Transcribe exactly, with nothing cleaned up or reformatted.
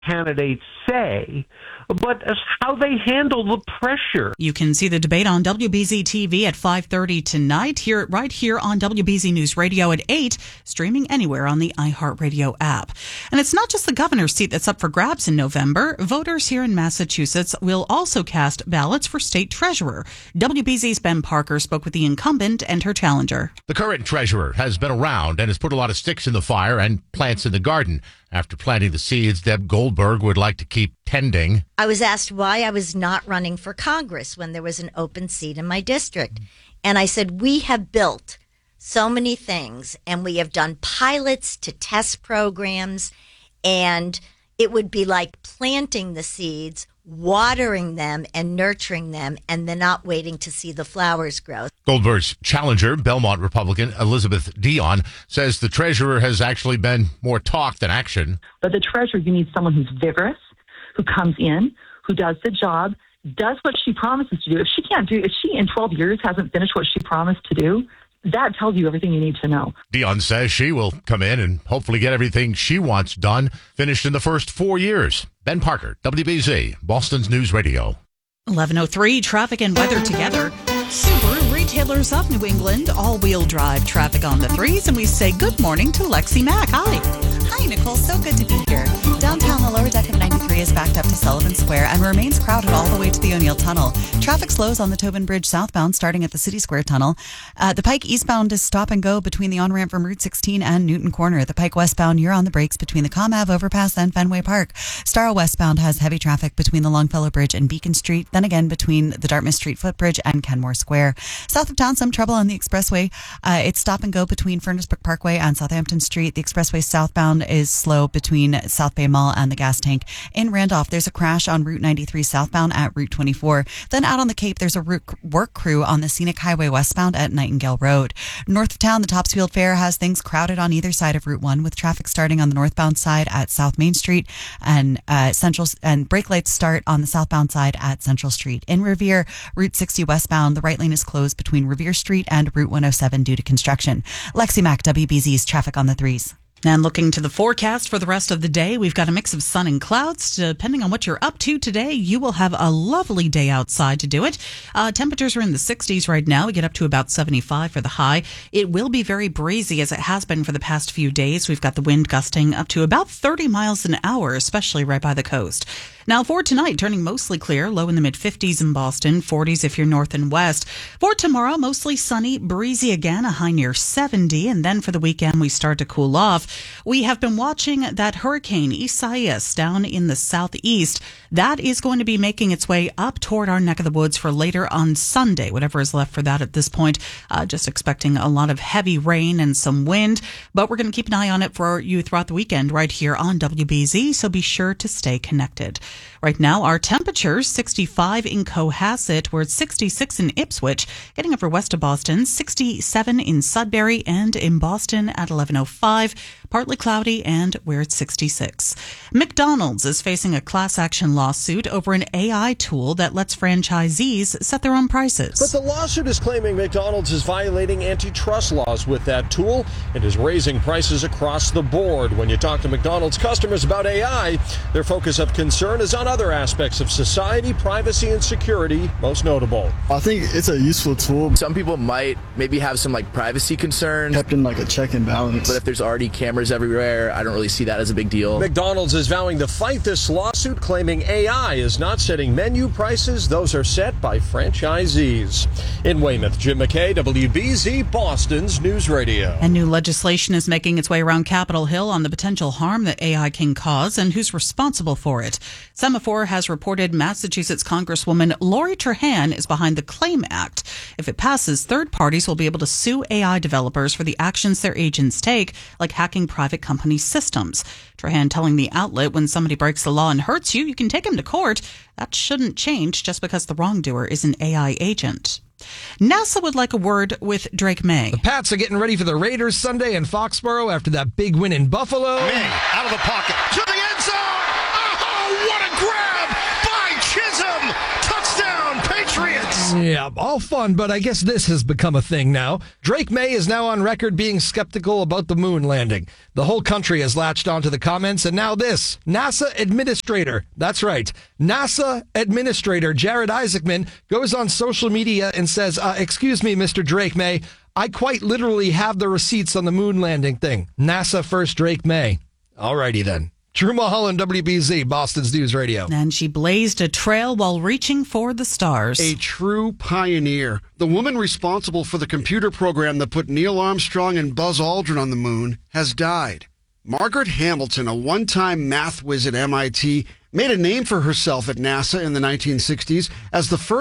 candidates say, but as how they handle the pressure. You can see the debate on W B Z T V at five thirty tonight, here right here on W B Z News Radio at eight, streaming anywhere on the iHeartRadio app. And it's not just the governor's seat that's up for grabs in November. Voters here in Massachusetts will also cast ballots for state treasurer. W B Z's Ben Parker spoke with the incumbent and her challenger. The current treasurer has been around and has put a lot of sticks in the fire and plants in the garden. After planting the seeds, Deb Goldberg would like to keep tending. I was asked why I was not running for Congress when there was an open seat in my district. And I said, we have built so many things, and we have done pilots to test programs, and it would be like planting the seeds, watering them and nurturing them, and then not waiting to see the flowers grow. Goldberg's challenger, Belmont Republican Elizabeth Dion, says the treasurer has actually been more talk than action. But the treasurer, you need someone who's vigorous, who comes in, who does the job, does what she promises to do. If she can't do, if she in twelve years hasn't finished what she promised to do, that tells you everything you need to know. Dion says she will come in and hopefully get everything she wants done, finished in the first four years. Ben Parker, W B Z, Boston's News Radio. eleven oh three, traffic and weather together. Subaru Retailers of New England, all-wheel drive traffic on the threes, and we say good morning to Lexi Mack. Hi. Hi, Nicole. So good to be here. Downtown, the lower deck of ninety-three is backed up to Sullivan Square and remains crowded all the way to the O'Neill Tunnel. Traffic slows on the Tobin Bridge southbound starting at the City Square Tunnel. Uh, the Pike eastbound is stop and go between the on-ramp from Route sixteen and Newton Corner. The Pike westbound, you're on the brakes between the ComAv overpass and Fenway Park. Starr westbound has heavy traffic between the Longfellow Bridge and Beacon Street, then again between the Dartmouth Street Footbridge and Kenmore Square. South of town, some trouble on the expressway. Uh, it's stop and go between Furnace Brook Parkway and Southampton Street. The expressway southbound is slow between South Bay Mall and the gas tank. In Randolph, there's a crash on Route ninety-three southbound at Route twenty-four. Then out on the Cape, there's a work crew on the Scenic Highway westbound at Nightingale Road. North of town, the Topsfield Fair has things crowded on either side of Route one, with traffic starting on the northbound side at South Main Street and uh, Central, and brake lights start on the southbound side at Central Street. In Revere, Route sixty westbound, the right lane is closed between Revere Street and Route one oh seven due to construction. Lexi Mack, W B Z's traffic on the threes. And looking to the forecast for the rest of the day, we've got a mix of sun and clouds. Depending on what you're up to today, you will have a lovely day outside to do it. Uh, temperatures are in the sixties right now. We get up to about seventy-five for the high. It will be very breezy, as it has been for the past few days. We've got the wind gusting up to about thirty miles an hour, especially right by the coast. Now for tonight, turning mostly clear, low in the mid-fifties in Boston, forties if you're north and west. For tomorrow, mostly sunny, breezy again, a high near seventy. And then for the weekend, we start to cool off. We have been watching that hurricane Isaias down in the southeast. That is going to be making its way up toward our neck of the woods for later on Sunday, whatever is left for that at this point. Uh, just expecting a lot of heavy rain and some wind, but we're going to keep an eye on it for you throughout the weekend right here on W B Z, so be sure to stay connected. Right now, our temperatures, sixty-five in Cohasset, we're at sixty-six in Ipswich, getting over west of Boston, sixty-seven in Sudbury, and in Boston at eleven oh five, partly cloudy, and we're at sixty-six. McDonald's is facing a class action lawsuit over an A I tool that lets franchisees set their own prices. But the lawsuit is claiming McDonald's is violating antitrust laws with that tool and is raising prices across the board. When you talk to McDonald's customers about A I, their focus of concern is on other aspects of society, privacy, and security, most notable. I think it's a useful tool. Some people might maybe have some like privacy concerns. Kept in like a check and balance. But if there's already cameras everywhere, I don't really see that as a big deal. McDonald's is vowing to fight this lawsuit, claiming A I is not setting menu prices. Those are set by franchisees. In Weymouth, Jim McKay, W B Z, Boston's News Radio. And new legislation is making its way around Capitol Hill on the potential harm that A I can cause and who's responsible for it. Semaphore has reported Massachusetts Congresswoman Lori Trahan is behind the CLAIM Act. If it passes, third parties will be able to sue A I developers for the actions their agents take, like hacking private company systems. Trahan telling the outlet, when somebody breaks the law and hurts you, you can take them to court. That shouldn't change just because the wrongdoer is an A I agent. NASA would like a word with Drake May. The Pats are getting ready for the Raiders Sunday in Foxborough after that big win in Buffalo. May out of the pocket to the end zone. Oh, what a grab by Chisholm. Touchdown, Patriots. Yeah, all fun, but I guess this has become a thing now. Drake May is now on record being skeptical about the moon landing. The whole country has latched onto the comments, and now this. NASA administrator, that's right, NASA administrator Jared Isaacman goes on social media and says, uh, excuse me, Mister Drake May, I quite literally have the receipts on the moon landing thing. NASA first Drake May. Alrighty then. Drew Mulholland, W B Z, Boston's News Radio. And she blazed a trail while reaching for the stars. A true pioneer. The woman responsible for the computer program that put Neil Armstrong and Buzz Aldrin on the moon has died. Margaret Hamilton, a one-time math whiz at M I T, made a name for herself at NASA in the nineteen sixties as the first